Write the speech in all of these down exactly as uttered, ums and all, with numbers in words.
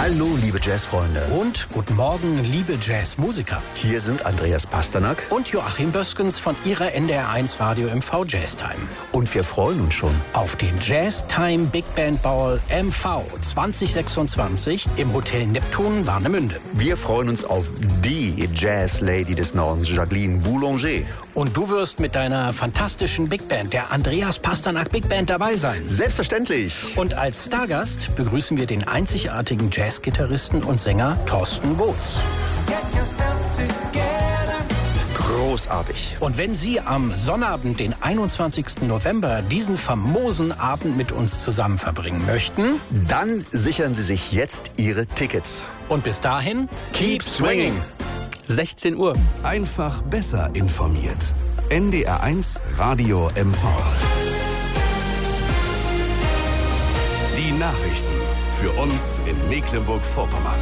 Hallo, liebe Jazzfreunde. Und guten Morgen, liebe Jazzmusiker. Hier sind Andreas Pasternak und Joachim Böskens von Ihrer N D R eins Radio M V Jazztime. Und wir freuen uns schon auf den Jazztime Big Band Ball M V zwanzig sechsundzwanzig im Hotel Neptun Warnemünde. Wir freuen uns auf die Jazz-Lady des Nordens, Jacqueline Boulanger. Und du wirst mit deiner fantastischen Big Band, der Andreas Pasternak Big Band, dabei sein. Selbstverständlich. Und als Stargast begrüßen wir den einzigartigen Jazzgitarristen und Sänger Thorsten Botz. Großartig. Und wenn Sie am Sonnabend, den einundzwanzigsten November, diesen famosen Abend mit uns zusammen verbringen möchten, dann sichern Sie sich jetzt Ihre Tickets. Und bis dahin, keep swinging. sechzehn Uhr. Einfach besser informiert. N D R eins Radio M V. Die Nachrichten für uns in Mecklenburg-Vorpommern.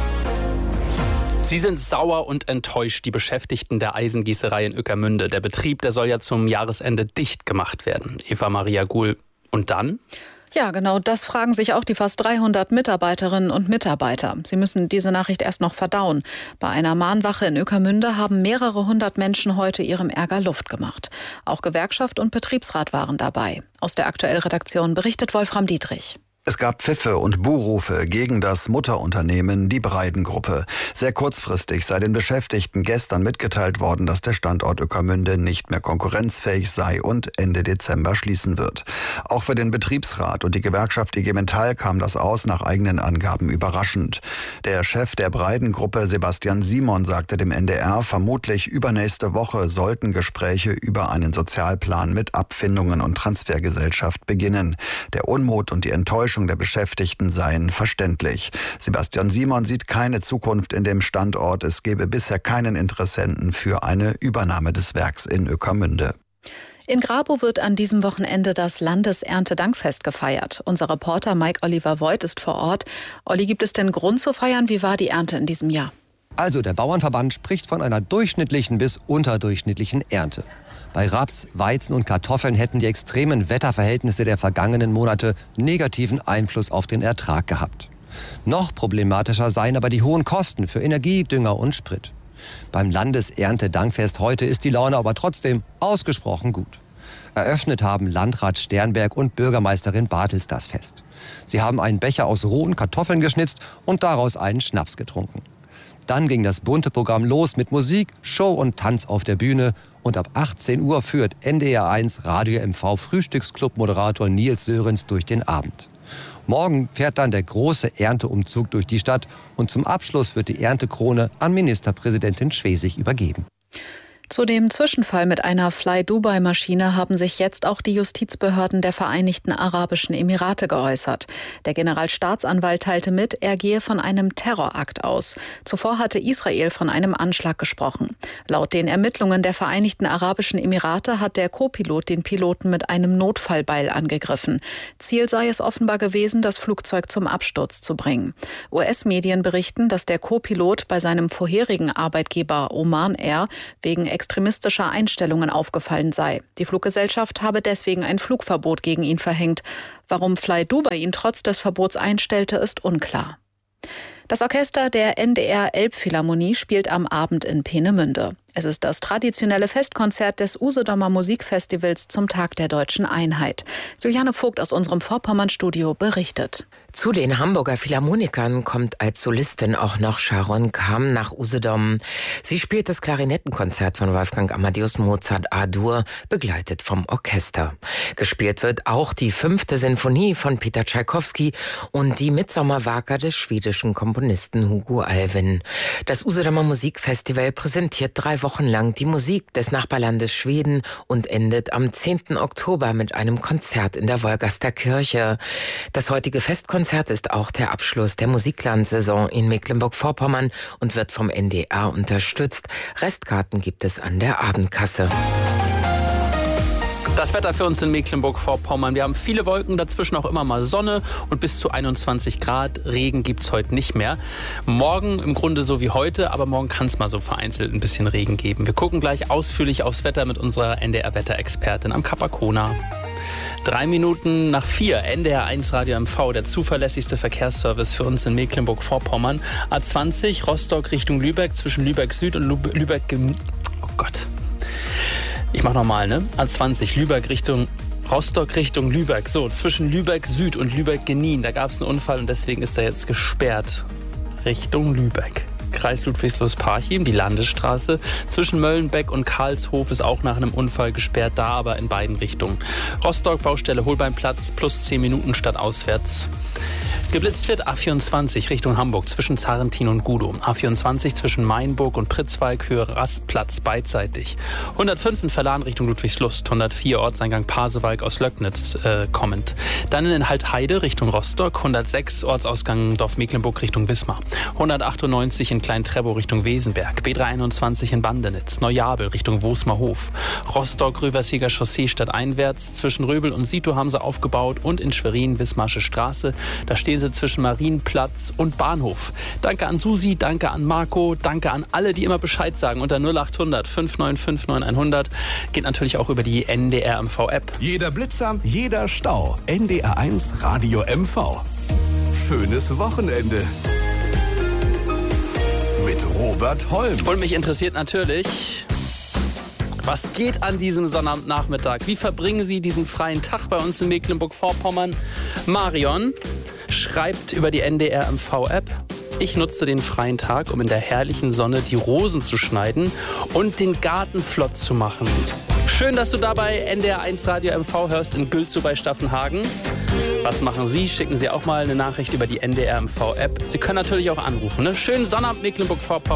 Sie sind sauer und enttäuscht, die Beschäftigten der Eisengießerei in Ueckermünde. Der Betrieb, der soll ja zum Jahresende dicht gemacht werden. Eva Maria Guhl. Und dann? Ja, genau das fragen sich auch die fast dreihundert Mitarbeiterinnen und Mitarbeiter. Sie müssen diese Nachricht erst noch verdauen. Bei einer Mahnwache in Ueckermünde haben mehrere hundert Menschen heute ihrem Ärger Luft gemacht. Auch Gewerkschaft und Betriebsrat waren dabei. Aus der Aktuell-Redaktion berichtet Wolfram Dietrich. Es gab Pfiffe und Buhrufe gegen das Mutterunternehmen, die Breiden-Gruppe. Sehr kurzfristig sei den Beschäftigten gestern mitgeteilt worden, dass der Standort Ueckermünde nicht mehr konkurrenzfähig sei und Ende Dezember schließen wird. Auch für den Betriebsrat und die Gewerkschaft I G Metall kam das aus nach eigenen Angaben überraschend. Der Chef der Breiden-Gruppe, Sebastian Simon, sagte dem N D R, vermutlich übernächste Woche sollten Gespräche über einen Sozialplan mit Abfindungen und Transfergesellschaft beginnen. Der Unmut und die Enttäuschung der Beschäftigten seien verständlich. Sebastian Simon sieht keine Zukunft in dem Standort. Es gebe bisher keinen Interessenten für eine Übernahme des Werks in Ueckermünde. In Grabow wird an diesem Wochenende das Landeserntedankfest gefeiert. Unser Reporter Mike Oliver Voigt ist vor Ort. Olli, gibt es denn Grund zu feiern? Wie war die Ernte in diesem Jahr? Also der Bauernverband spricht von einer durchschnittlichen bis unterdurchschnittlichen Ernte. Bei Raps, Weizen und Kartoffeln hätten die extremen Wetterverhältnisse der vergangenen Monate negativen Einfluss auf den Ertrag gehabt. Noch problematischer seien aber die hohen Kosten für Energie, Dünger und Sprit. Beim Landeserntedankfest heute ist die Laune aber trotzdem ausgesprochen gut. Eröffnet haben Landrat Sternberg und Bürgermeisterin Bartels das Fest. Sie haben einen Becher aus rohen Kartoffeln geschnitzt und daraus einen Schnaps getrunken. Dann ging das bunte Programm los mit Musik, Show und Tanz auf der Bühne. Und ab achtzehn Uhr führt N D R eins Radio M V Frühstücksclub-Moderator Nils Sörensen durch den Abend. Morgen fährt dann der große Ernteumzug durch die Stadt. Und zum Abschluss wird die Erntekrone an Ministerpräsidentin Schwesig übergeben. Zu dem Zwischenfall mit einer Fly-Dubai-Maschine haben sich jetzt auch die Justizbehörden der Vereinigten Arabischen Emirate geäußert. Der Generalstaatsanwalt teilte mit, er gehe von einem Terrorakt aus. Zuvor hatte Israel von einem Anschlag gesprochen. Laut den Ermittlungen der Vereinigten Arabischen Emirate hat der Co-Pilot den Piloten mit einem Notfallbeil angegriffen. Ziel sei es offenbar gewesen, das Flugzeug zum Absturz zu bringen. U S-Medien berichten, dass der Co-Pilot bei seinem vorherigen Arbeitgeber Oman Air wegen extremistischer Einstellungen aufgefallen sei. Die Fluggesellschaft habe deswegen ein Flugverbot gegen ihn verhängt. Warum Fly Dubai ihn trotz des Verbots einstellte, ist unklar. Das Orchester der N D R Elbphilharmonie spielt am Abend in Peenemünde. Es ist das traditionelle Festkonzert des Usedomer Musikfestivals zum Tag der Deutschen Einheit. Juliane Vogt aus unserem Vorpommern-Studio berichtet. Zu den Hamburger Philharmonikern kommt als Solistin auch noch Sharon Kam nach Usedom. Sie spielt das Klarinettenkonzert von Wolfgang Amadeus Mozart A-Dur, begleitet vom Orchester. Gespielt wird auch die fünfte Sinfonie von Peter Tschaikowski und die Mitsommerwaker des schwedischen Komponisten Hugo Alvin. Das Usedomer Musikfestival präsentiert drei Wochen lang die Musik des Nachbarlandes Schweden und endet am zehnten Oktober mit einem Konzert in der Wolgaster Kirche. Das heutige Festkonzert ist auch der Abschluss der Musiklandsaison in Mecklenburg-Vorpommern und wird vom N D R unterstützt. Restkarten gibt es an der Abendkasse. Das Wetter für uns in Mecklenburg-Vorpommern. Wir haben viele Wolken, dazwischen auch immer mal Sonne und bis zu einundzwanzig Grad. Regen gibt es heute nicht mehr. Morgen im Grunde so wie heute, aber morgen kann es mal so vereinzelt ein bisschen Regen geben. Wir gucken gleich ausführlich aufs Wetter mit unserer N D R-Wetterexpertin am Kapakona. Drei Minuten nach vier, N D R eins Radio M V, der zuverlässigste Verkehrsservice für uns in Mecklenburg-Vorpommern. A zwanzig, Rostock Richtung Lübeck, zwischen Lübeck Süd und Lü- Lübeck... Oh Gott. Ich mach nochmal, ne? A zwanzig, Lübeck Richtung... Rostock Richtung Lübeck. So, zwischen Lübeck Süd und Lübeck Genien. Da gab es einen Unfall und deswegen ist er jetzt gesperrt. Richtung Lübeck. Kreis Ludwigslust-Parchim, die Landesstraße. Zwischen Möllenbeck und Karlshof ist auch nach einem Unfall gesperrt, da aber in beiden Richtungen. Rostock, Baustelle Holbeinplatz, plus zehn Minuten statt auswärts. Geblitzt wird A vierundzwanzig Richtung Hamburg zwischen Zarrentin und Gudow. A vierundzwanzig zwischen Mainburg und Pritzwalk, Höhe Rastplatz beidseitig. hundertfünf in Verlan Richtung Ludwigslust. hundertvier Ortseingang Pasewalk aus Löcknitz äh, kommend. Dann in Haltheide Richtung Rostock. hundertsechs Ortsausgang Dorf Mecklenburg Richtung Wismar. hundertachtundneunzig in Klein-Trebow Richtung Wesenberg. B dreihunderteinundzwanzig in Bandenitz. Neujabel Richtung Wosmerhof. Rostock Röversiger Chaussee stadteinwärts. Zwischen Röbel und Sito haben sie aufgebaut. Und in Schwerin Wismarsche Straße. Da stehen sie zwischen Marienplatz und Bahnhof. Danke an Susi, danke an Marco, danke an alle, die immer Bescheid sagen. Unter null acht hundert fünf neun fünf neun hundert geht natürlich auch über die N D R M V-App. Jeder Blitzer, jeder Stau. N D R eins Radio M V. Schönes Wochenende. Mit Robert Holm. Und mich interessiert natürlich, was geht an diesem Sonnabendnachmittag? Wie verbringen Sie diesen freien Tag bei uns in Mecklenburg-Vorpommern? Marion schreibt über die N D R M V-App: Ich nutzte den freien Tag, um in der herrlichen Sonne die Rosen zu schneiden und den Garten flott zu machen. Schön, dass du dabei N D R eins Radio M V hörst in Gülzow bei Staffenhagen. Was machen Sie? Schicken Sie auch mal eine Nachricht über die N D R M V-App. Sie können natürlich auch anrufen. Ne? Schönen Sonnabend Mecklenburg-Vorpommern.